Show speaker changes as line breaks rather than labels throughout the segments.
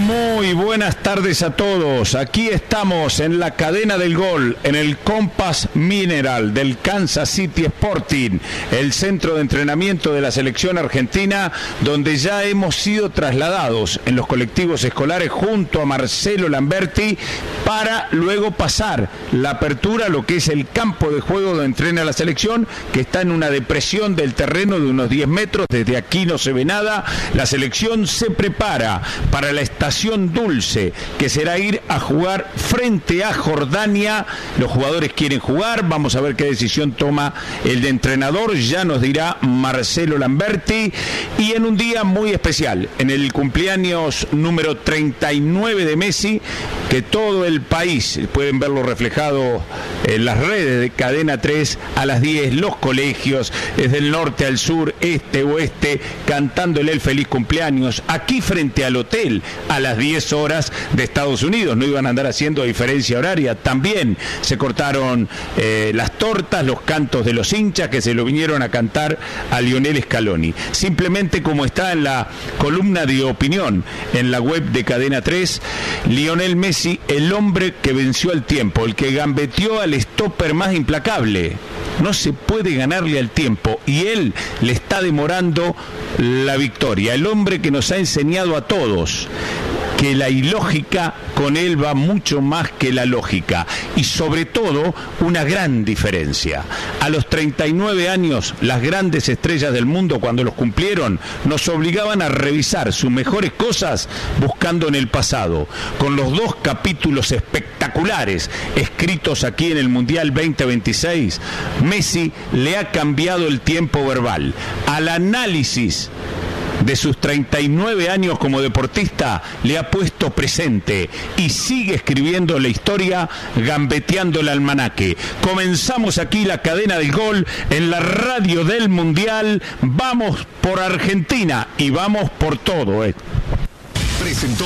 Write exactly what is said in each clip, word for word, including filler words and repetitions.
Muy buenas tardes a todos. Aquí estamos en la cadena del gol, en el Compass Mineral del Kansas City Sporting, el centro de entrenamiento de la selección argentina, donde ya hemos sido trasladados en los colectivos escolares junto a Marcelo Lamberti para luego pasar la apertura a lo que es el campo de juego donde entrena la selección, que está en una depresión del terreno de unos diez metros. Desde aquí no se ve nada. La selección se prepara para la estación dulce, que será ir a jugar frente a Jordania. Los jugadores quieren jugar, vamos a ver qué decisión toma el de entrenador, ya nos dirá Marcelo Lamberti. Y en un día muy especial, en el cumpleaños número treinta y nueve de Messi, que todo el país, pueden verlo reflejado en las redes de Cadena tres, a las diez, los colegios, desde el norte al sur, este, oeste, cantándole el feliz cumpleaños, aquí frente al hotel, a las diez horas de Estados Unidos. No iban a andar haciendo diferencia horaria. También se cortaron eh, las tortas, los cantos de los hinchas que se lo vinieron a cantar a Lionel Scaloni. Simplemente, como está en la columna de opinión en la web de Cadena tres, Lionel Messi, el hombre que venció al tiempo, el que gambeteó al stopper más implacable. No se puede ganarle al tiempo y él le está demorando la victoria. El hombre que nos ha enseñado a todos que la ilógica con él va mucho más que la lógica, y sobre todo una gran diferencia. A los treinta y nueve años, las grandes estrellas del mundo, cuando los cumplieron, nos obligaban a revisar sus mejores cosas buscando en el pasado. Con los dos capítulos espectaculares escritos aquí en el Mundial veinte veintiséis, Messi le ha cambiado el tiempo verbal. Al análisis de sus treinta y nueve años como deportista le ha puesto presente y sigue escribiendo la historia, gambeteando el almanaque. Comenzamos aquí la cadena del gol en la radio del Mundial. Vamos por Argentina y vamos por todo. Eh.
Presentó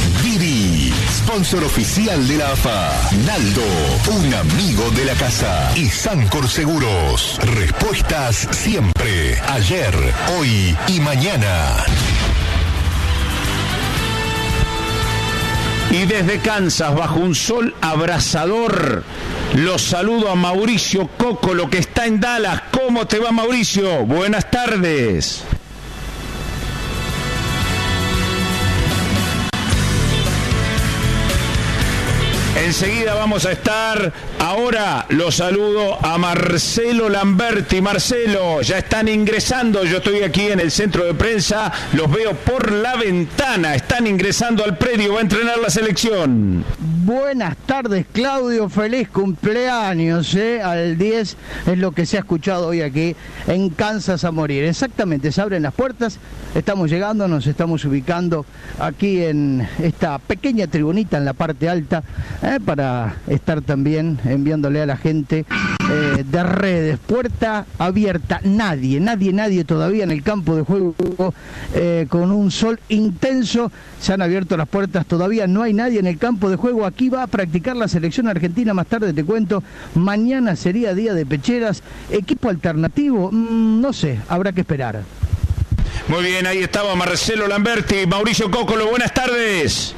Didi, sponsor oficial de la A F A. Naldo, un amigo de la casa. Y Sancor Seguros. Respuestas siempre. Ayer, hoy y mañana.
Y desde Kansas, bajo un sol abrasador, los saludo a Mauricio Cocolo, que está en Dallas. ¿Cómo te va, Mauricio? Buenas tardes. Enseguida vamos a estar, ahora los saludo a Marcelo Lamberti. Marcelo, ya están ingresando, yo estoy aquí en el centro de prensa, los veo por la ventana, están ingresando al predio, va a entrenar la selección.
Buenas tardes, Claudio, feliz cumpleaños, ¿eh? Al diez es lo que se ha escuchado hoy aquí en Kansas a morir. Exactamente, se abren las puertas, estamos llegando, nos estamos ubicando aquí en esta pequeña tribunita en la parte alta, eh, para estar también enviándole a la gente eh, de redes. Puerta abierta, nadie, nadie, nadie todavía en el campo de juego, eh, con un sol intenso, se han abierto las puertas, todavía no hay nadie en el campo de juego. Aquí va a practicar la selección argentina, más tarde te cuento. Mañana sería día de pecheras. Equipo alternativo, mm, no sé, habrá que esperar.
Muy bien, ahí estaba Marcelo Lamberti. Mauricio Cocolo, buenas tardes.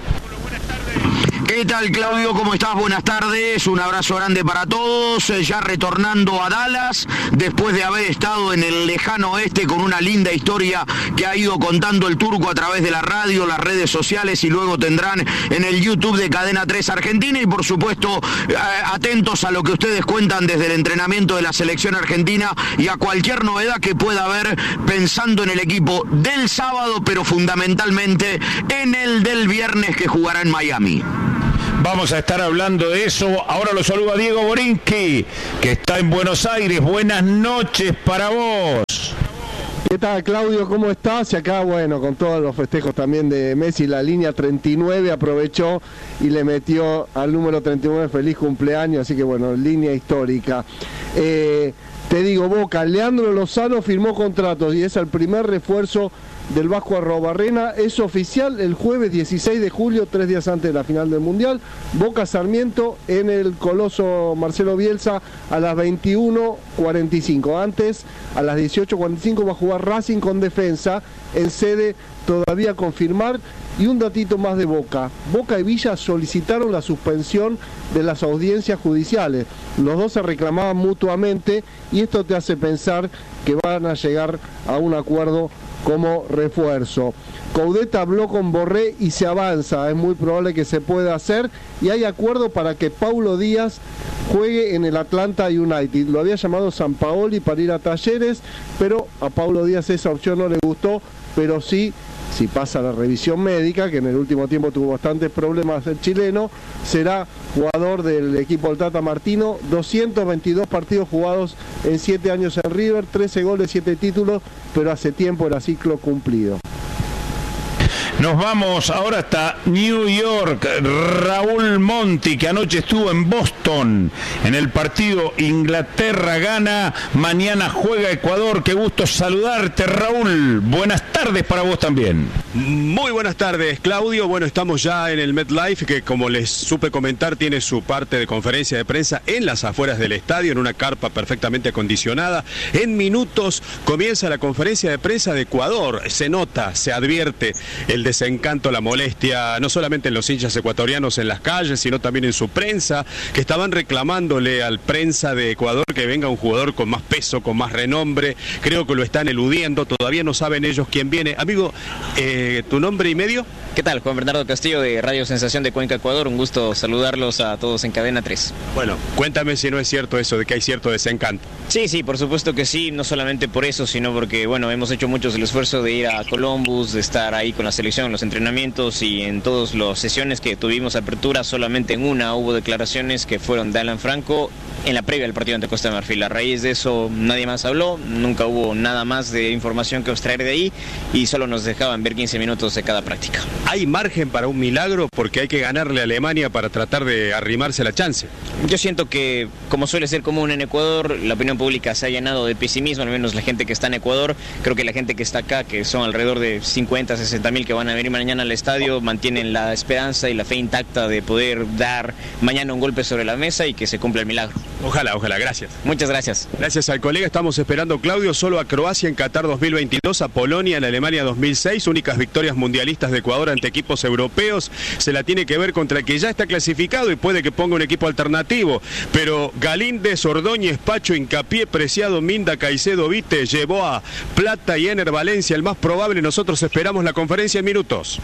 ¿Qué tal, Claudio? ¿Cómo estás? Buenas tardes, un abrazo grande para todos, ya retornando a Dallas, después de haber estado en el lejano oeste con una linda historia que ha ido contando el turco a través de la radio, las redes sociales, y luego tendrán en el YouTube de Cadena tres Argentina, y por supuesto atentos a lo que ustedes cuentan desde el entrenamiento de la selección argentina y a cualquier novedad que pueda haber pensando en el equipo del sábado, pero fundamentalmente en el del viernes que jugará en Miami.
Vamos a estar hablando de eso. Ahora lo saludo a Diego Borinqui, que está en Buenos Aires. Buenas noches para vos.
¿Qué tal, Claudio? ¿Cómo estás? Y acá, bueno, con todos los festejos también de Messi, la línea treinta y nueve aprovechó y le metió al número treinta y nueve feliz cumpleaños, así que bueno, línea histórica. Eh, te digo, Boca, Leandro Lozano firmó contratos y es el primer refuerzo del Vasco Arrobarrena. Es oficial el jueves dieciséis de julio, tres días antes de la final del Mundial. Boca Sarmiento en el Coloso Marcelo Bielsa a las veintiuno cuarenta y cinco. Antes, a las dieciocho cuarenta y cinco, va a jugar Racing con Defensa en sede todavía a confirmar. Y un datito más de Boca. Boca y Villa solicitaron la suspensión de las audiencias judiciales. Los dos se reclamaban mutuamente y esto te hace pensar que van a llegar a un acuerdo como refuerzo. Coudet habló con Borré y se avanza, es muy probable que se pueda hacer, y hay acuerdo para que Paulo Díaz juegue en el Atlanta United. Lo había llamado Sampaoli para ir a Talleres, pero a Paulo Díaz esa opción no le gustó, pero sí, si pasa la revisión médica, que en el último tiempo tuvo bastantes problemas el chileno, será jugador del equipo del Tata Martino. Doscientos veintidós partidos jugados en siete años en River, trece goles, siete títulos, pero hace tiempo era ciclo cumplido.
Nos vamos ahora hasta New York. Raúl Monti, que anoche estuvo en Boston en el partido Inglaterra-Ghana. Mañana juega Ecuador. Qué gusto saludarte, Raúl. Buenas tardes para vos también.
Muy buenas tardes, Claudio. Bueno, estamos ya en el MetLife, que como les supe comentar, tiene su parte de conferencia de prensa en las afueras del estadio, en una carpa perfectamente acondicionada. En minutos comienza la conferencia de prensa de Ecuador. Se nota, se advierte el desencanto, la molestia, no solamente en los hinchas ecuatorianos en las calles, sino también en su prensa, que estaban reclamándole al prensa de Ecuador que venga un jugador con más peso, con más renombre. Creo que lo están eludiendo, todavía no saben ellos quién viene. Amigo, eh, ¿tu nombre y medio?
¿Qué tal? Juan Bernardo Castillo de Radio Sensación de Cuenca, Ecuador. Un gusto saludarlos a todos en Cadena tres.
Bueno, cuéntame si no es cierto eso de que hay cierto desencanto.
Sí, sí, por supuesto que sí, no solamente por eso, sino porque, bueno, hemos hecho muchos el esfuerzo de ir a Columbus, de estar ahí con la selección, en los entrenamientos y en todas las sesiones que tuvimos apertura. Solamente en una hubo declaraciones que fueron de Alan Franco en la previa del partido ante Costa de Marfil. A raíz de eso nadie más habló, nunca hubo nada más de información que extraer de ahí y solo nos dejaban ver quince minutos de cada práctica.
¿Hay margen para un milagro? Porque hay que ganarle a Alemania para tratar de arrimarse la chance.
Yo siento que, como suele ser común en Ecuador, la opinión pública se ha llenado de pesimismo, al menos la gente que está en Ecuador. Creo que la gente que está acá, que son alrededor de cincuenta, sesenta mil que van a venir mañana al estadio, mantienen la esperanza y la fe intacta de poder dar mañana un golpe sobre la mesa y que se cumpla el milagro.
Ojalá, ojalá, gracias.
Muchas gracias.
Gracias al colega, estamos esperando, Claudio, solo a Croacia en Qatar dos mil veintidós, a Polonia en Alemania dos mil seis, únicas victorias mundialistas de Ecuador ante equipos europeos. Se la tiene que ver contra el que ya está clasificado y puede que ponga un equipo alternativo, pero Galíndez, Ordóñez, Pacho, Hincapié, Preciado, Minda, Caicedo, Vite, Yeboa, Plata y Ener Valencia, el más probable. Nosotros esperamos la conferencia en minutos.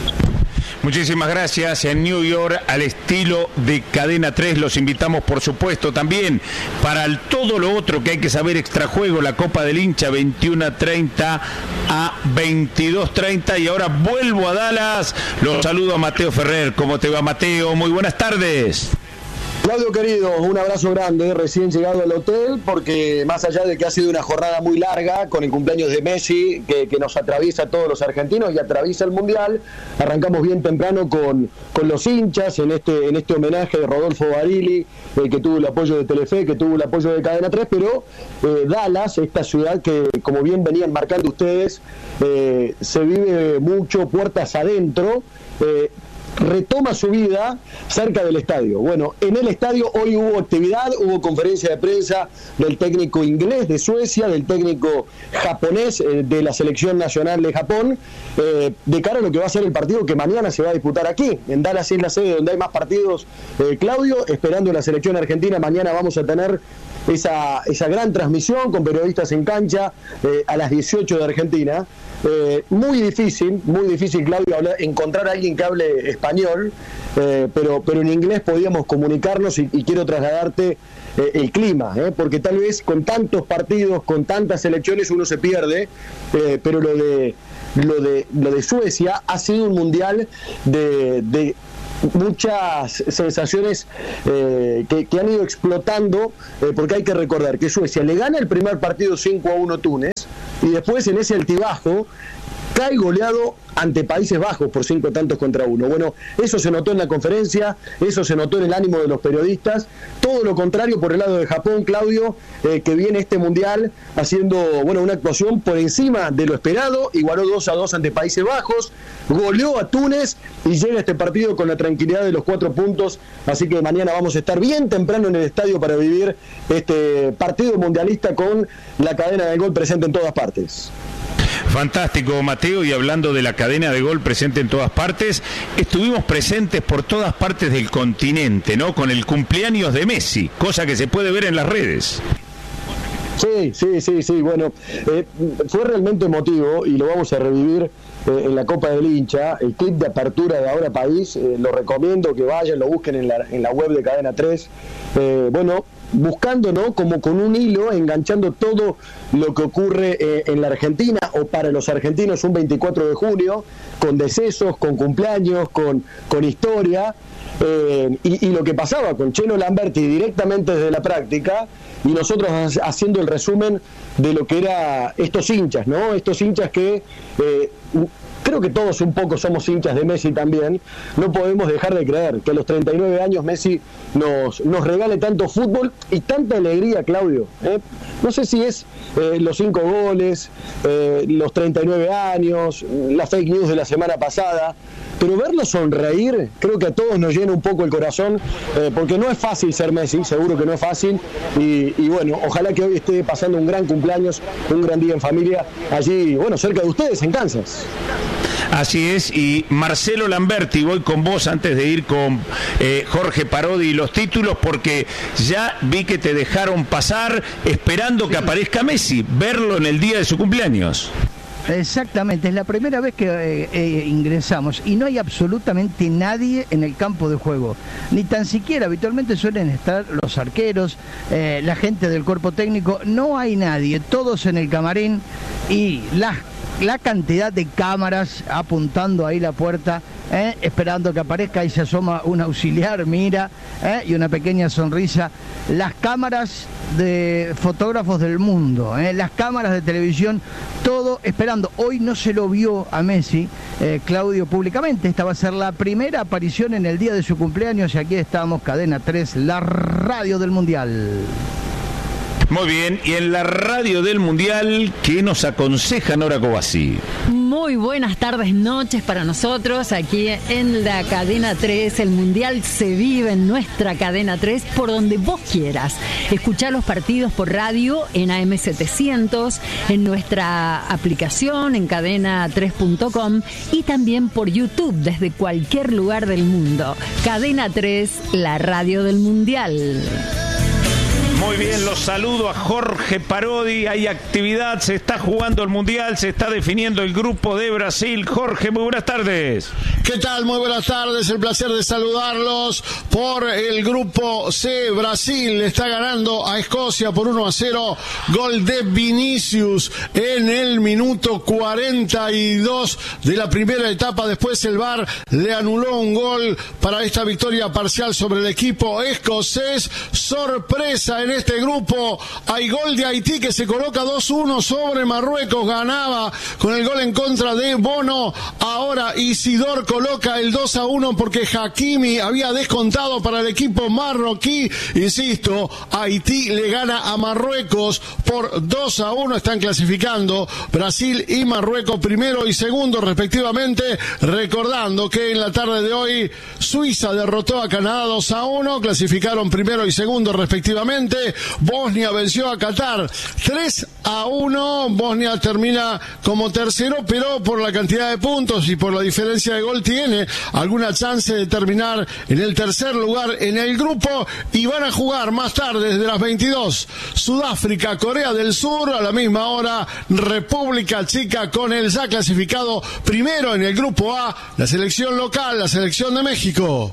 Muchísimas gracias. En New York, al estilo de Cadena tres, los invitamos, por supuesto, también para el, todo lo otro que hay que saber extrajuego, la Copa del Hincha, veintiuno treinta a veintidós treinta. Y ahora vuelvo a Dallas. Los saludo a Mateo Ferrer. ¿Cómo te va, Mateo? Muy buenas tardes.
Claudio querido, un abrazo grande, recién llegado al hotel, porque más allá de que ha sido una jornada muy larga con el cumpleaños de Messi, que, que nos atraviesa a todos los argentinos y atraviesa el Mundial, arrancamos bien temprano con, con los hinchas en este, en este homenaje de Rodolfo Barili, eh, que tuvo el apoyo de Telefe, que tuvo el apoyo de Cadena tres, pero eh, Dallas, esta ciudad que, como bien venían marcando ustedes, eh, se vive mucho puertas adentro, eh, retoma su vida cerca del estadio. Bueno, en el estadio hoy hubo actividad, hubo conferencia de prensa del técnico inglés de Suecia, del técnico japonés eh, de la selección nacional de Japón, eh, de cara a lo que va a ser el partido que mañana se va a disputar aquí. En Dallas es la sede donde hay más partidos, eh, Claudio, esperando la selección argentina. Mañana vamos a tener esa, esa gran transmisión con periodistas en cancha eh, a las dieciocho de Argentina. Eh, muy difícil, muy difícil, Claudio, hablar, encontrar a alguien que hable español, eh, pero, pero en inglés podíamos comunicarnos y, y quiero trasladarte eh, el clima, eh, porque tal vez con tantos partidos, con tantas selecciones uno se pierde, eh, pero lo de, lo, de, lo de Suecia ha sido un mundial de... de muchas sensaciones eh, que, que han ido explotando, eh, porque hay que recordar que Suecia le gana el primer partido cinco a uno a Túnez y después en ese altibajo cae goleado ante Países Bajos por cinco tantos contra uno. Bueno, eso se notó en la conferencia, eso se notó en el ánimo de los periodistas, todo lo contrario por el lado de Japón, Claudio, eh, que viene este mundial haciendo, bueno, una actuación por encima de lo esperado, igualó dos a dos ante Países Bajos, goleó a Túnez y llega a este partido con la tranquilidad de los cuatro puntos, así que mañana vamos a estar bien temprano en el estadio para vivir este partido mundialista con la cadena del gol presente en todas partes.
Fantástico, Mateo, y hablando de la cadena de gol presente en todas partes, estuvimos presentes por todas partes del continente, ¿no? Con el cumpleaños de Messi, cosa que se puede ver en las redes.
Sí, sí, sí, sí, bueno, eh, fue realmente emotivo y lo vamos a revivir eh, en la Copa del Hincha, el clip de apertura de Ahora País, eh, lo recomiendo que vayan, lo busquen en la, en la web de Cadena tres, eh, bueno, buscando, ¿no?, como con un hilo, enganchando todo lo que ocurre eh, en la Argentina, o para los argentinos un veinticuatro de junio, con decesos, con cumpleaños, con, con historia, eh, y, y lo que pasaba con Chelo Lamberti directamente desde la práctica, y nosotros haciendo el resumen de lo que era estos hinchas, ¿no? Estos hinchas que eh, creo que todos un poco somos hinchas de Messi también. No podemos dejar de creer que a los treinta y nueve años Messi nos, nos regale tanto fútbol y tanta alegría, Claudio, ¿eh? No sé si es eh, los cinco goles, eh, los treinta y nueve años, la fake news de la semana pasada, pero verlo sonreír creo que a todos nos llena un poco el corazón, eh, porque no es fácil ser Messi, seguro que no es fácil, y, y bueno, ojalá que hoy esté pasando un gran cumpleaños, un gran día en familia, allí, bueno, cerca de ustedes, en Kansas.
Así es, y Marcelo Lamberti, voy con vos antes de ir con eh, Jorge Parodi y los títulos, porque ya vi que te dejaron pasar esperando que aparezca Messi, verlo en el día de su cumpleaños.
Exactamente, es la primera vez que eh, eh, ingresamos y no hay absolutamente nadie en el campo de juego, ni tan siquiera, habitualmente suelen estar los arqueros, eh, la gente del cuerpo técnico, no hay nadie, todos en el camarín, y la, la cantidad de cámaras apuntando ahí la puerta, eh, esperando que aparezca, y se asoma un auxiliar, mira, eh, y una pequeña sonrisa, las cámaras de fotógrafos del mundo, eh, las cámaras de televisión, todo esperando. Hoy no se lo vio a Messi, eh, Claudio, públicamente. Esta va a ser la primera aparición en el día de su cumpleaños, y aquí estamos, Cadena tres, la radio del Mundial.
Muy bien, y en la radio del Mundial, ¿qué nos aconseja Nora Cobasi?
Muy buenas tardes, noches para nosotros aquí en la Cadena tres. El Mundial se vive en nuestra Cadena tres por donde vos quieras. Escuchá los partidos por radio en A M setecientos, en nuestra aplicación en cadena tres punto com y también por YouTube desde cualquier lugar del mundo. Cadena tres, la radio del Mundial.
Muy bien, los saludo a Jorge Parodi. Hay actividad, se está jugando el Mundial, se está definiendo el grupo de Brasil. Jorge, muy buenas tardes.
¿Qué tal? Muy buenas tardes, el placer de saludarlos por el grupo C. Brasil está ganando a Escocia por uno a cero, gol de Vinicius en el minuto cuarenta y dos de la primera etapa. Después el V A R le anuló un gol para esta victoria parcial sobre el equipo escocés. Sorpresa en este grupo, hay gol de Haití que se coloca dos uno sobre Marruecos, ganaba con el gol en contra de Bono. Ahora Isidor coloca el dos a uno porque Hakimi había descontado para el equipo marroquí. Insisto, Haití le gana a Marruecos por dos a uno, están clasificando Brasil y Marruecos primero y segundo respectivamente, recordando que en la tarde de hoy Suiza derrotó a Canadá dos a uno, clasificaron primero y segundo respectivamente. Bosnia venció a Qatar tres a uno, Bosnia termina como tercero, pero por la cantidad de puntos y por la diferencia de gol tiene alguna chance de terminar en el tercer lugar en el grupo, y van a jugar más tarde desde las veintidós Sudáfrica, Corea del Sur, a la misma hora República Checa, con el ya clasificado primero en el grupo A, la selección local, la selección de México.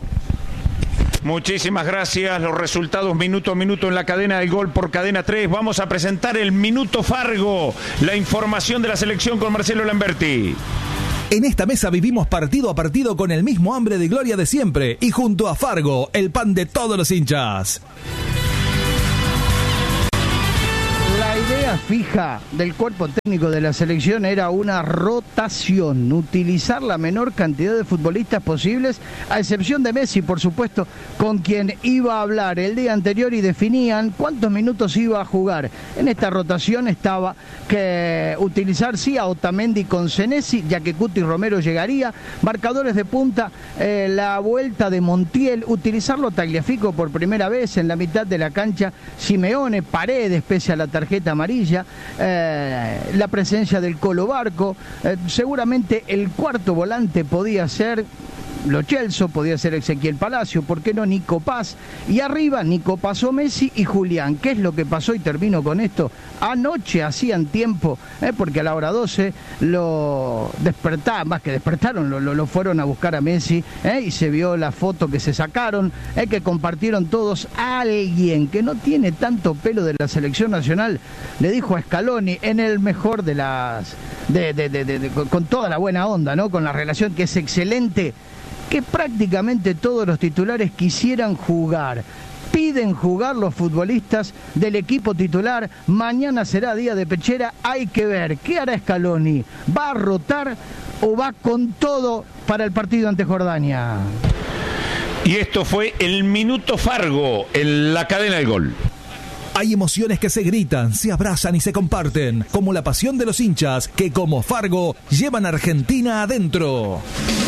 Muchísimas gracias. Los resultados minuto a minuto en la cadena del gol por Cadena tres. Vamos a presentar el Minuto Fargo, la información de la selección con Marcelo Lamberti.
En esta mesa vivimos partido a partido con el mismo hambre de gloria de siempre, y junto a Fargo, el pan de todos los hinchas.
La idea idea fija del cuerpo técnico de la selección era una rotación, utilizar la menor cantidad de futbolistas posibles, a excepción de Messi, por supuesto, con quien iba a hablar el día anterior y definían cuántos minutos iba a jugar. En esta rotación estaba que utilizar sí a Otamendi con Senesi, ya que Cuti Romero llegaría, marcadores de punta, eh, la vuelta de Montiel, utilizarlo Tagliafico por primera vez en la mitad de la cancha, Simeone, Paredes pese a la tarjeta amarilla, eh, la presencia del Colo Barco, eh, seguramente el cuarto volante podía ser Lo Celso, podía ser Ezequiel Palacio, ¿por qué no Nico Paz? Y arriba Nico Paz o Messi y Julián. ¿Qué es lo que pasó? Y termino con esto. Anoche hacían tiempo, eh, porque a la hora doce lo despertaron, más que despertaron, lo, lo, lo fueron a buscar a Messi, eh, y se vio la foto que se sacaron, eh, que compartieron todos. Alguien que no tiene tanto pelo de la selección nacional le dijo a Scaloni, en el mejor de las... De, de, de, de, de, con toda la buena onda, ¿no? Con la relación que es excelente, que prácticamente todos los titulares quisieran jugar. Piden jugar los futbolistas del equipo titular. Mañana será día de pechera. Hay que ver qué hará Scaloni. ¿Va a rotar o va con todo para el partido ante Jordania?
Y esto fue el Minuto Fargo en la cadena del gol.
Hay emociones que se gritan, se abrazan y se comparten, como la pasión de los hinchas que, como Fargo, llevan a Argentina adentro.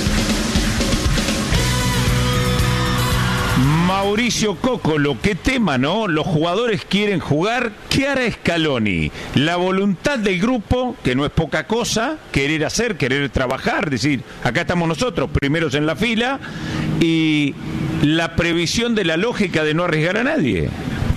Mauricio Cocolo, qué tema, ¿no? Los jugadores quieren jugar. ¿Qué hará Scaloni? La voluntad del grupo, que no es poca cosa, querer hacer, querer trabajar, decir, acá estamos nosotros, primeros en la fila, y la previsión de la lógica de no arriesgar a nadie.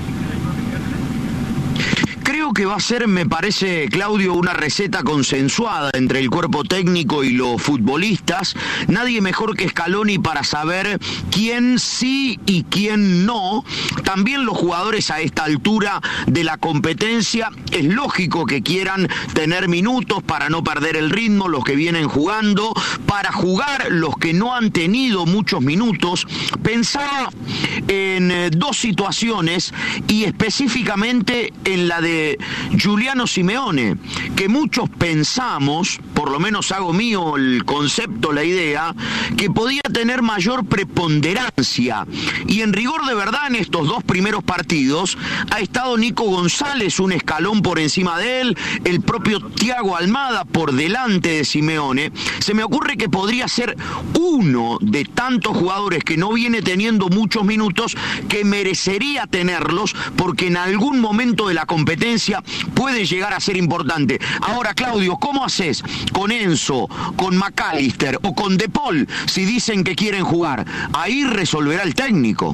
Creo que va a ser, me parece, Claudio, una receta consensuada entre el cuerpo técnico y los futbolistas. Nadie mejor que Scaloni para saber quién sí y quién no. También los jugadores a esta altura de la competencia, es lógico que quieran tener minutos para no perder el ritmo, los que vienen jugando, para jugar los que no han tenido muchos minutos. Pensaba en eh, dos situaciones y específicamente en la de Giuliano Simeone, que muchos pensamos, por lo menos hago mío el concepto, la idea, que podía tener mayor preponderancia. Y en rigor de verdad, en estos dos primeros partidos ha estado Nico González un escalón por encima de él, el propio Thiago Almada por delante de Simeone. Se me ocurre que podría ser uno de tantos jugadores que no viene teniendo muchos minutos, que merecería tenerlos, porque en algún momento de la competencia puede llegar a ser importante. Ahora, Claudio, ¿cómo haces con Enzo, con McAllister o con De Paul si dicen que quieren jugar? Ahí resolverá el técnico.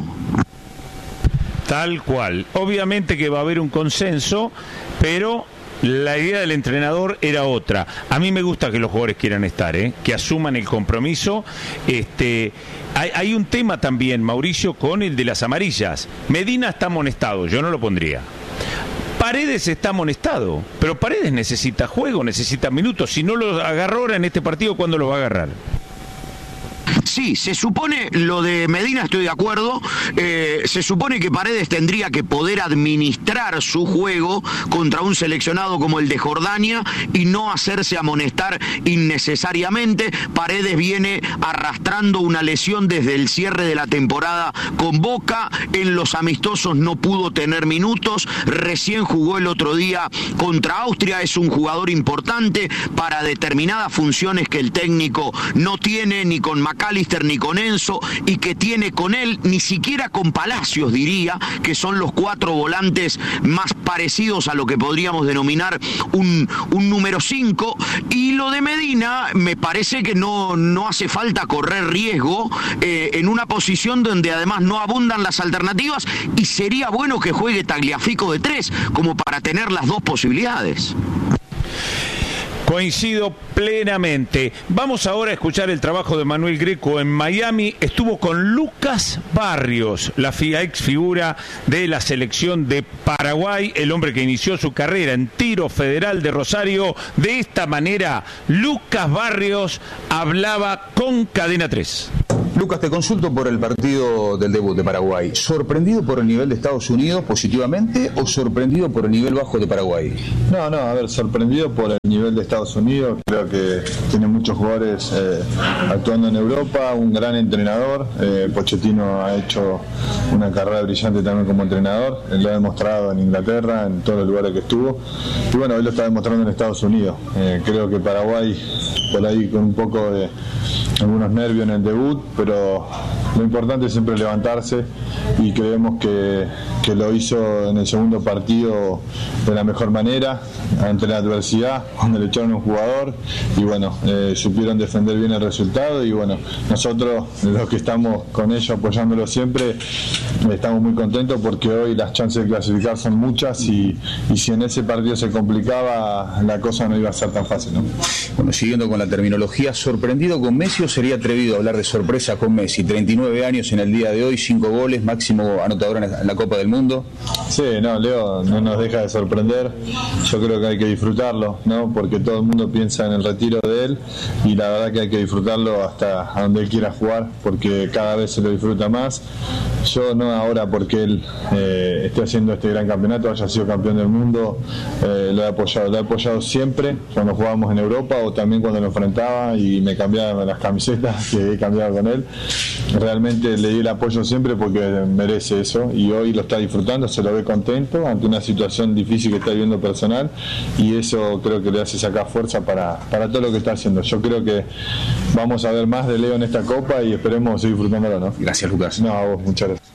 Tal cual. Obviamente que va a haber un consenso, pero la idea del entrenador era otra. A mí me gusta que los jugadores quieran estar, ¿eh? Que asuman el compromiso. Este, hay, hay un tema también, Mauricio, con el de las amarillas. Medina está amonestado, yo no lo pondría. Paredes está amonestado, pero Paredes necesita juego, necesita minutos. Si no lo agarró ahora en este partido, ¿cuándo lo va a agarrar?
Sí, se supone, lo de Medina estoy de acuerdo, eh, se supone que Paredes tendría que poder administrar su juego contra un seleccionado como el de Jordania y no hacerse amonestar innecesariamente. Paredes viene arrastrando una lesión desde el cierre de la temporada con Boca, en los amistosos no pudo tener minutos, recién jugó el otro día contra Austria, es un jugador importante para determinadas funciones que el técnico no tiene ni con McAllister ni con Enzo, y que tiene con él, ni siquiera con Palacios, diría, que son los cuatro volantes más parecidos a lo que podríamos denominar un, un número cinco. Y lo de Medina, me parece que no, no hace falta correr riesgo eh, en una posición donde además no abundan las alternativas, y sería bueno que juegue Tagliafico de tres, como para tener las dos posibilidades.
Coincido plenamente. Vamos ahora a escuchar el trabajo de Manuel Greco en Miami. Estuvo con Lucas Barrios, la ex figura de la selección de Paraguay, el hombre que inició su carrera en Tiro Federal de Rosario. De esta manera, Lucas Barrios hablaba con Cadena tres.
Lucas, te consulto por el partido del debut de Paraguay. ¿Sorprendido por el nivel de Estados Unidos positivamente o sorprendido por el nivel bajo de Paraguay?
No, no, a ver, sorprendido por el nivel de Estados Unidos. Creo que tiene muchos jugadores eh, actuando en Europa, un gran entrenador. Eh, Pochettino ha hecho una carrera brillante también como entrenador. Él lo ha demostrado en Inglaterra, en todos los lugares que estuvo. Y bueno, él lo está demostrando en Estados Unidos. Eh, creo que Paraguay, por ahí con un poco de algunos nervios en el debut, pero lo importante es siempre levantarse y creemos que, que lo hizo en el segundo partido de la mejor manera, ante la adversidad, cuando le echaron a un jugador y bueno, eh, supieron defender bien el resultado y bueno, nosotros los que estamos con ellos apoyándolo siempre, estamos muy contentos porque hoy las chances de clasificar son muchas y, y si en ese partido se complicaba, la cosa no iba a ser tan fácil, ¿no?
Bueno, siguiendo con la terminología, ¿sorprendido con Messi o sería atrevido hablar de sorpresa con Messi? treinta y nueve años en el día de hoy, cinco goles, máximo anotador en la Copa del Mundo.
Sí, no, Leo, no nos deja de sorprender. Yo creo que hay que disfrutarlo, ¿no? Porque todo el mundo piensa en el retiro de él y la verdad que hay que disfrutarlo hasta a donde él quiera jugar, porque cada vez se lo disfruta más. Yo no ahora porque él eh, esté haciendo este gran campeonato, haya sido campeón del mundo, eh, lo he apoyado, lo he apoyado siempre cuando jugábamos en Europa o también cuando lo enfrentaba y me cambiaba las camisetas que he cambiado con él. Realmente le di el apoyo siempre porque merece eso y hoy lo está disfrutando, se lo ve contento ante una situación difícil que está viviendo personal y eso creo que le hace sacar fuerza para, para todo lo que está haciendo. Yo creo que vamos a ver más de Leo en esta Copa y esperemos seguir disfrutándolo, ¿no?
Gracias, Lucas.
No, a vos, muchas gracias.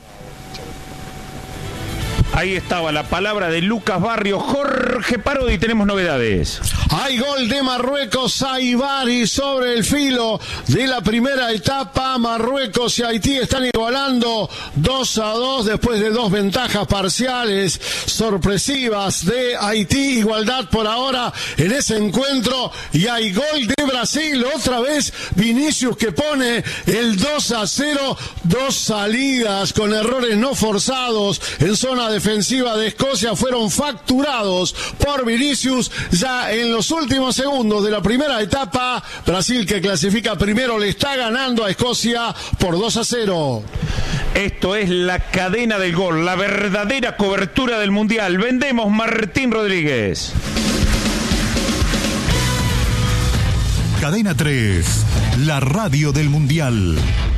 Ahí estaba la palabra de Lucas Barrio. Jorge Parodi, tenemos novedades.
Hay gol de Marruecos a Ibari sobre el filo de la primera etapa. Marruecos y Haití están igualando dos a dos después de dos ventajas parciales sorpresivas de Haití. Igualdad por ahora en ese encuentro y hay gol de Brasil. Otra vez Vinicius que pone el dos a cero. Dos salidas con errores no forzados en zona defensiva de Escocia fueron facturados por Vinicius ya en los últimos segundos de la primera etapa. Brasil, que clasifica primero, le está ganando a Escocia por dos a cero.
Esto es la cadena del gol, la verdadera cobertura del Mundial. Vendemos, Martín Rodríguez.
Cadena tres, la radio del Mundial.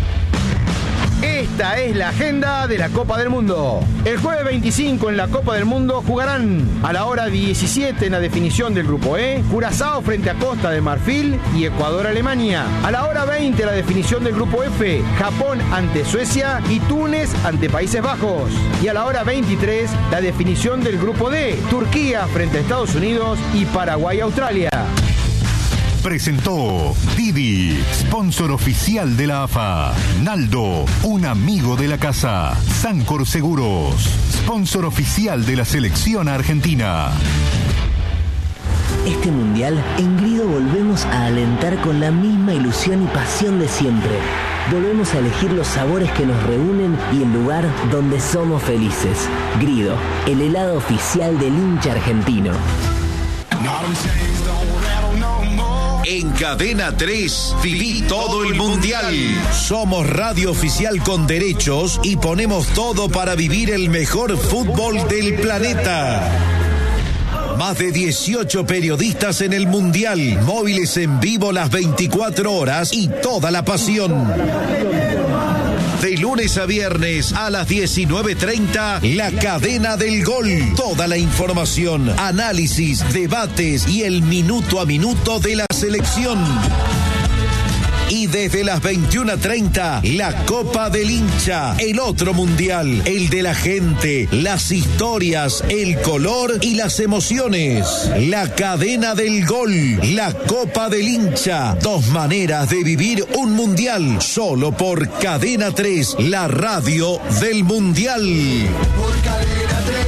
Esta es la agenda de la Copa del Mundo. El jueves veinticinco en la Copa del Mundo jugarán a la hora diecisiete en la definición del grupo E, Curazao frente a Costa de Marfil y Ecuador-Alemania. A la hora veinte la definición del grupo F, Japón ante Suecia y Túnez ante Países Bajos. Y a la hora veintitrés la definición del grupo D, Turquía frente a Estados Unidos y Paraguay-Australia.
Presentó Didi, sponsor oficial de la A F A. Naldo, un amigo de la casa. Sancor Seguros, sponsor oficial de la selección argentina.
Este mundial, en Grido volvemos a alentar con la misma ilusión y pasión de siempre. Volvemos a elegir los sabores que nos reúnen y el lugar donde somos felices. Grido, el helado oficial del hincha argentino.
En Cadena tres, viví todo el Mundial. Somos radio oficial con derechos y ponemos todo para vivir el mejor fútbol del planeta. Más de dieciocho periodistas en el Mundial, móviles en vivo las veinticuatro horas y toda la pasión. De lunes a viernes a las diecinueve treinta, la cadena del gol. Toda la información, análisis, debates y el minuto a minuto de la selección. Y desde las veintiuna treinta, la Copa del Hincha, el otro mundial, el de la gente, las historias, el color y las emociones. La cadena del gol, la Copa del Hincha, dos maneras de vivir un mundial, solo por Cadena tres, la radio del mundial. Por Cadena tres.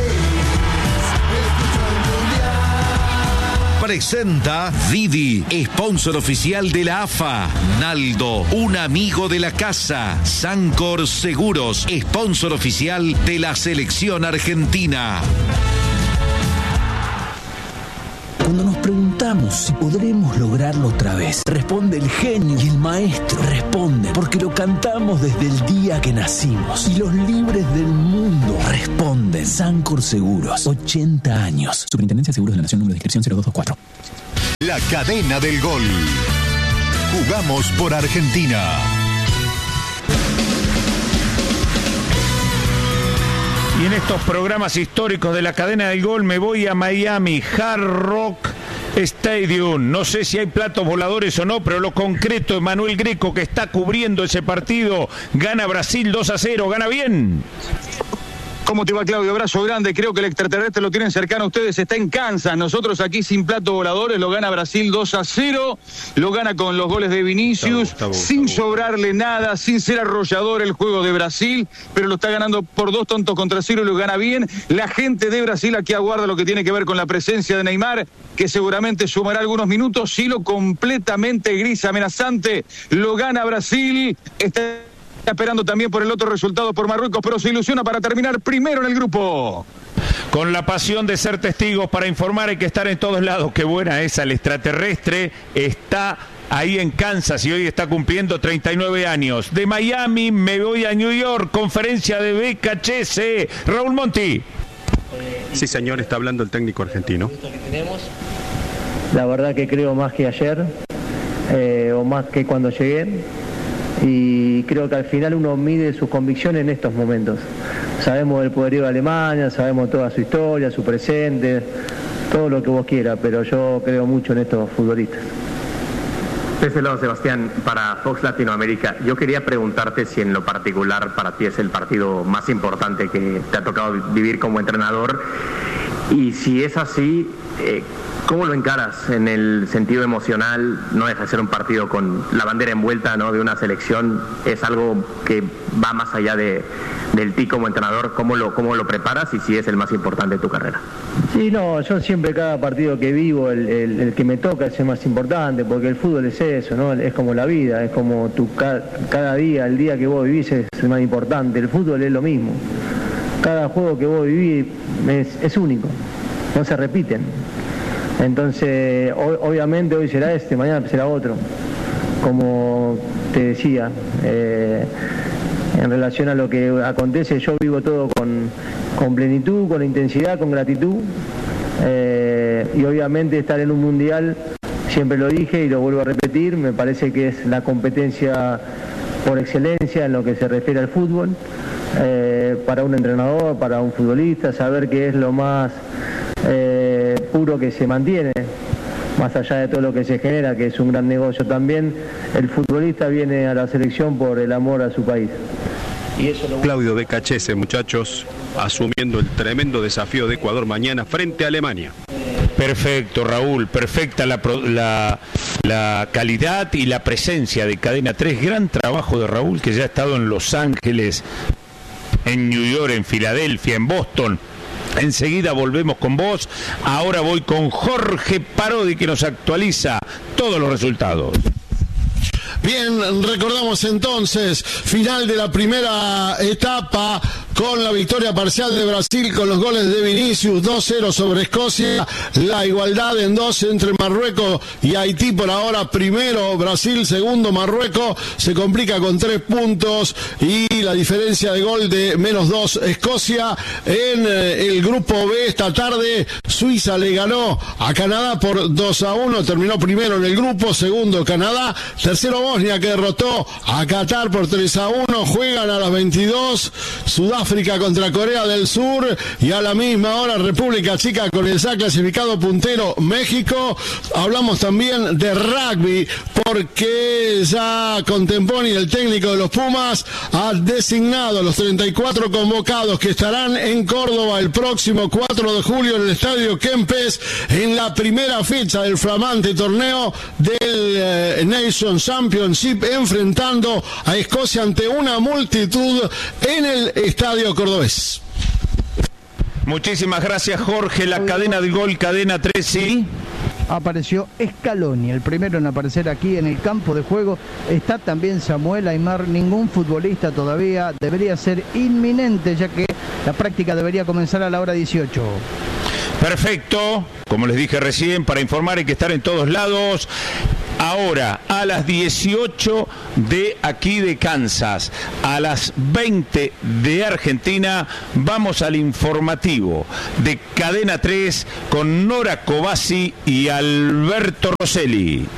Presenta Didi, sponsor oficial de la A F A. Naldo, un amigo de la casa. Sancor Seguros, sponsor oficial de la selección argentina.
Cuando nos preguntamos
preguntamos si podremos lograrlo otra vez. Responde el genio y el maestro. Responden porque lo cantamos desde el día que nacimos. Y los libres del mundo responden. Sancor Seguros, ochenta años.
Superintendencia de Seguros de la Nación, número de inscripción cero dos dos cuatro.
La cadena del gol. Jugamos por Argentina.
Y en estos programas históricos de la cadena del gol me voy a Miami, Hard Rock Stadium. No sé si hay platos voladores o no, pero lo concreto, Emanuel Greco, que está cubriendo ese partido, gana Brasil dos a cero, gana bien.
¿Cómo te va, Claudio? Abrazo grande. Creo que el extraterrestre lo tienen cercano a ustedes. Está en Kansas. Nosotros aquí sin platos voladores. Lo gana Brasil dos a cero. Lo gana con los goles de Vinicius. Está bueno, está bueno, sin está bueno. sobrarle nada, sin ser arrollador el juego de Brasil. Pero lo está ganando por dos tontos contra cero y lo gana bien. La gente de Brasil aquí aguarda lo que tiene que ver con la presencia de Neymar, que seguramente sumará algunos minutos. Silo completamente gris, amenazante. Lo gana Brasil. Está esperando también por el otro resultado por Marruecos, pero se ilusiona para terminar primero en el grupo.
Con la pasión de ser testigos para informar hay que estar en todos lados. Qué buena esa, el extraterrestre está ahí en Kansas y hoy está cumpliendo treinta y nueve años. De Miami me voy a New York, conferencia de B K H S. Raúl Monti.
Sí, señor, está hablando el técnico argentino.
La verdad que creo más que ayer, eh, o más que cuando llegué. Y creo que al final uno mide sus convicciones en estos momentos. Sabemos del poderío de Alemania, sabemos toda su historia, su presente, todo lo que vos quieras, pero yo creo mucho en estos futbolistas.
De ese lado, Sebastián, para Fox Latinoamérica, yo quería preguntarte si en lo particular para ti es el partido más importante que te ha tocado vivir como entrenador, y si es así, eh, ¿cómo lo encaras en el sentido emocional? No deja de ser un partido con la bandera envuelta, ¿no?, de una selección. Es algo que va más allá de, del ti como entrenador. ¿Cómo lo, cómo lo preparas y si es el más importante de tu carrera?
Sí, no, yo siempre cada partido que vivo, el, el, el que me toca es el más importante, porque el fútbol es eso, ¿no? Es como la vida, es como tu, cada, cada día, el día que vos vivís es el más importante. El fútbol es lo mismo. Cada juego que vos vivís es, es único, no se repiten. Entonces, o, obviamente hoy será este, mañana será otro. Como te decía, eh, en relación a lo que acontece, yo vivo todo con, con plenitud, con intensidad, con gratitud. Eh, y obviamente estar en un mundial, siempre lo dije y lo vuelvo a repetir, me parece que es la competencia por excelencia en lo que se refiere al fútbol. Eh, para un entrenador, para un futbolista, saber que es lo más eh, puro que se mantiene, más allá de todo lo que se genera, que es un gran negocio también. El futbolista viene a la selección por el amor a su país.
Y eso lo... Claudio B K H S, muchachos, asumiendo el tremendo desafío de Ecuador mañana frente a Alemania.
Perfecto, Raúl, perfecta la, la, la calidad y la presencia de Cadena tres. Gran trabajo de Raúl, que ya ha estado en Los Ángeles, en New York, en Filadelfia, en Boston. Enseguida volvemos con vos. Ahora voy con Jorge Parodi, que nos actualiza todos los resultados.
Bien, recordamos entonces, final de la primera etapa con la victoria parcial de Brasil con los goles de Vinicius, dos cero sobre Escocia, la igualdad en dos entre Marruecos y Haití por ahora, primero Brasil, segundo Marruecos, se complica con tres puntos y la diferencia de gol de menos dos Escocia. En el grupo B esta tarde, Suiza le ganó a Canadá por dos a uno, terminó primero en el grupo, segundo Canadá, tercero Bosnia, que derrotó a Qatar por tres a uno, juegan a las veintidós, Sudáfrica contra Corea del Sur, y a la misma hora República Checa con el ya clasificado puntero México. Hablamos también de rugby, porque ya Contemponi, el técnico de los Pumas, ha designado a los treinta y cuatro convocados que estarán en Córdoba el próximo cuatro de julio en el Estadio Kempes, en la primera fecha del flamante torneo del eh, Nation Championship, enfrentando a Escocia ante una multitud en el Estadio Cordobés.
Muchísimas gracias, Jorge. La cadena del gol, cadena tres, ¿sí?
Apareció Scaloni, el primero en aparecer aquí en el campo de juego. Está también Samuel Aimar, ningún futbolista todavía. Debería ser inminente, ya que la práctica debería comenzar a la hora dieciocho.
Perfecto, como les dije recién, para informar hay que estar en todos lados. Ahora, a las dieciocho de aquí de Kansas, a las veinte de Argentina, vamos al informativo de Cadena tres con Nora Cobasi y Alberto Rosselli.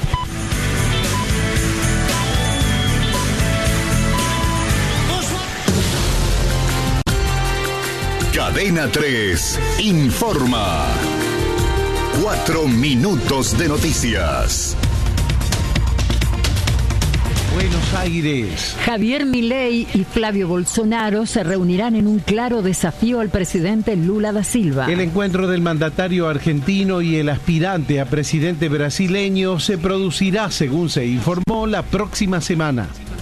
Cadena tres informa. Cuatro minutos de noticias.
Buenos Aires.
Javier Milei y Flavio Bolsonaro se reunirán en un claro desafío al presidente Lula da Silva.
El encuentro del mandatario argentino y el aspirante a presidente brasileño se producirá, según se informó, la próxima semana.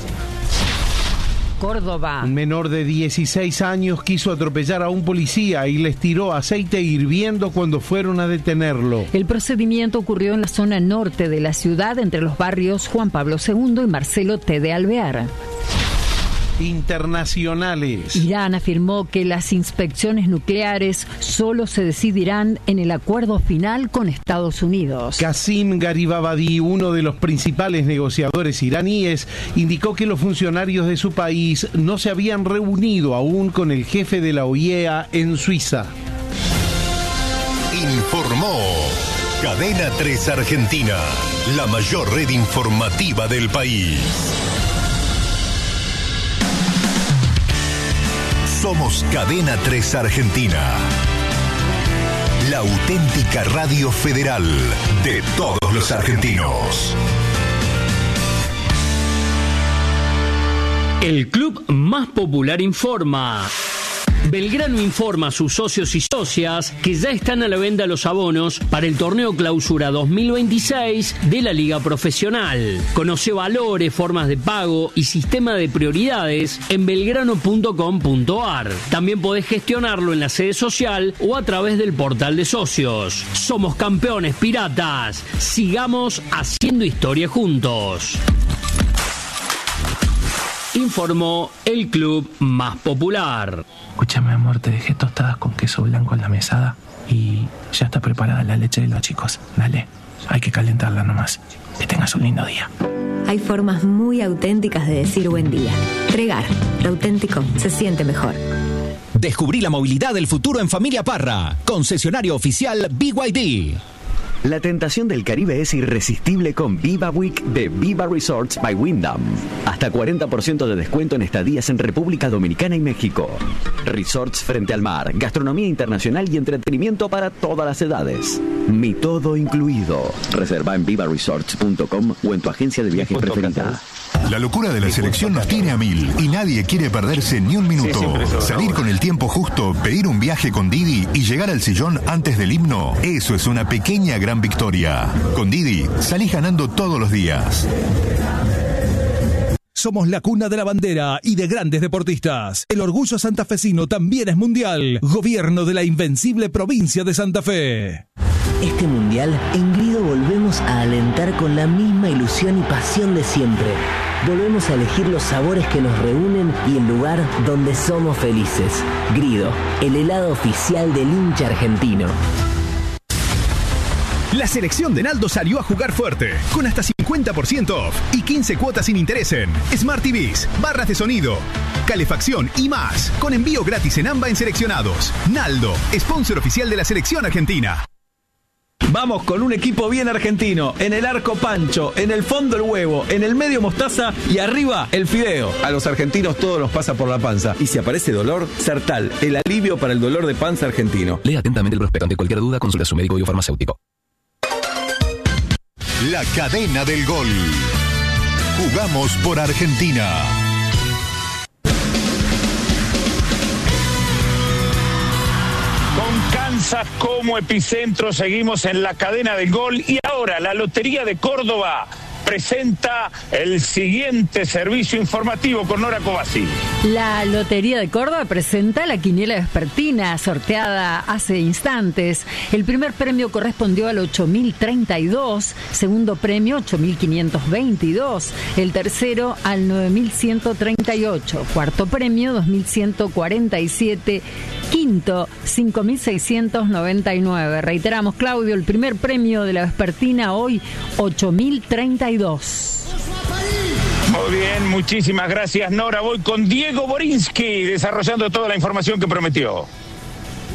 Córdoba.
Un menor de dieciséis años quiso atropellar a un policía y les tiró aceite hirviendo cuando fueron a detenerlo.
El procedimiento ocurrió en la zona norte de la ciudad, entre los barrios Juan Pablo segundo y Marcelo T. de Alvear.
Internacionales.
Irán afirmó que las inspecciones nucleares solo se decidirán en el acuerdo final con Estados Unidos.
Qasim Garibabadi, uno de los principales negociadores iraníes, indicó que los funcionarios de su país no se habían reunido aún con el jefe de la O I E A en Suiza.
Informó Cadena tres Argentina, la mayor red informativa del país. Somos Cadena tres Argentina, la auténtica radio federal de todos los argentinos.
El club más popular informa. Belgrano informa a sus socios y socias que ya están a la venta los abonos para el torneo Clausura dos mil veintiséis de la Liga Profesional. Conoce valores, formas de pago y sistema de prioridades en belgrano punto com punto ar. También podés gestionarlo en la sede social o a través del portal de socios. Somos campeones piratas. Sigamos haciendo historia juntos. Informó el club más popular.
Escúchame, amor, te dejé tostadas con queso blanco en la mesada y ya está preparada la leche de los chicos. Dale, hay que calentarla nomás. Que tengas un lindo día.
Hay formas muy auténticas de decir buen día. Tregar, lo auténtico se siente mejor.
Descubrí la movilidad del futuro en Familia Parra, concesionario oficial B Y D.
La tentación del Caribe es irresistible con Viva Week de Viva Resorts by Wyndham. Hasta cuarenta por ciento de descuento en estadías en República Dominicana y México. Resorts frente al mar, gastronomía internacional y entretenimiento para todas las edades. Mi todo incluido. Reserva en viva resorts punto com o en tu agencia de viajes preferida.
La locura de la selección nos tiene a mil y nadie quiere perderse ni un minuto. Salir con el tiempo justo, pedir un viaje con Didi y llegar al sillón antes del himno, eso es una pequeña gran victoria. Con Didi, salís ganando todos los días.
Somos la cuna de la bandera y de grandes deportistas. El orgullo santafesino también es mundial. Gobierno de la invencible provincia de Santa Fe.
Este mundial, en Grido volvemos a alentar con la misma ilusión y pasión de siempre. Volvemos a elegir los sabores que nos reúnen y el lugar donde somos felices. Grido, el helado oficial del hincha argentino.
La selección de Naldo salió a jugar fuerte, con hasta cincuenta por ciento off y quince cuotas sin interés en Smart T Vs, barras de sonido, calefacción y más, con envío gratis en AMBA en seleccionados. Naldo, sponsor oficial de la selección argentina.
Vamos con un equipo bien argentino. En el arco Pancho, en el fondo el huevo, en el medio mostaza y arriba el fideo. A los argentinos todo nos pasa por la panza. Y si aparece dolor, Sertal, el alivio para el dolor de panza argentino.
Lea atentamente el prospecto. Ante cualquier duda, consulte a su médico o farmacéutico.
La cadena del gol. Jugamos por Argentina.
Con Kansas como epicentro seguimos en la cadena del gol y ahora la Lotería de Córdoba presenta el siguiente servicio informativo con Nora Cobasi.
La Lotería de Córdoba presenta la quiniela vespertina sorteada hace instantes. El primer premio correspondió al ocho mil treinta y dos, segundo premio ocho mil quinientos veintidós, el tercero al nueve mil ciento treinta y ocho, cuarto premio dos mil ciento cuarenta y siete, quinto Tinto, cinco mil seiscientos noventa y nueve. Reiteramos, Claudio, el primer premio de la vespertina hoy, ocho mil treinta y dos.
Muy bien, muchísimas gracias, Nora. Voy con Diego Borinsky, desarrollando toda la información que prometió.